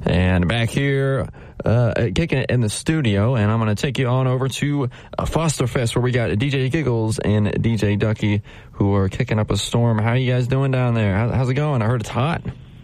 And back here, kicking it in the studio, and I'm going to take you on over to Foster Fest, where we got DJ Giggles and DJ Ducky, who are kicking up a storm. How you guys doing down there? How's it going? I heard it's hot.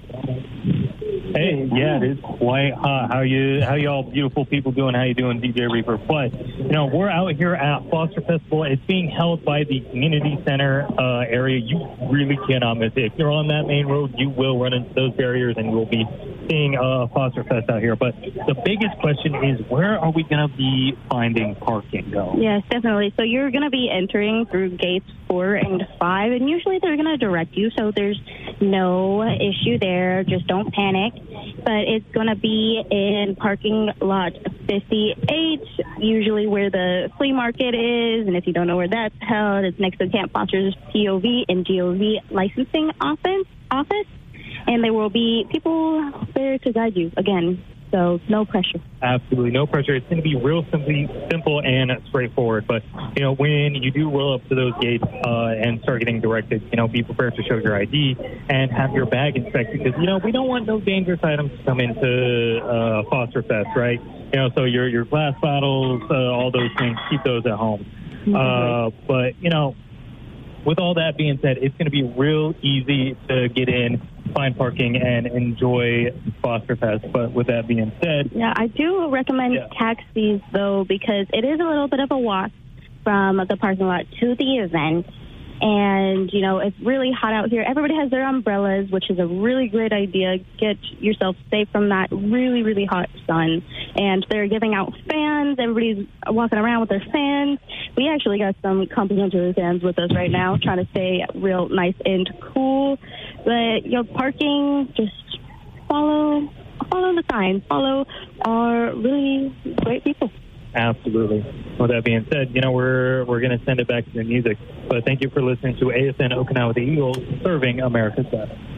Hey, yeah, it is quite hot. How y'all beautiful people doing? How you doing, DJ Reaper? But, we're out here at Foster Festival. It's being held by the community center area. You really cannot miss it. If you're on that main road, you will run into those barriers, and you'll be seeing Foster Fest out here. But the biggest question is, where are we going to be finding parking, though? Yes, definitely. So you're going to be entering through gates 4 and 5, and usually they're going to direct you, so there's no issue there. Just don't panic. But it's going to be in parking lot 58, usually where the flea market is. And if you don't know where that's held, it's next to Camp Foster's POV and GOV licensing office. And there will be people there to guide you again. So no pressure. Absolutely no pressure. It's going to be real simple and straightforward. But, when you do roll up to those gates and start getting directed, be prepared to show your ID and have your bag inspected because, we don't want no dangerous items to come into Foster Fest, right? So your glass bottles, all those things, keep those at home. But, with all that being said, it's going to be real easy to get in, find parking, and enjoy Foster Fest. But with that being said... Yeah, I do recommend taxis, though, because it is a little bit of a walk from the parking lot to the event. And, it's really hot out here. Everybody has their umbrellas, which is a really great idea. Get yourself safe from that really, really hot sun. And they're giving out fans. Everybody's walking around with their fans. We actually got some complimentary fans with us right now, trying to stay real nice and cool. But, parking, just follow the signs. Follow our really great people. Absolutely. With that being said, we're going to send it back to the music. But thank you for listening to ASN Okinawa the Eagles, serving America's best.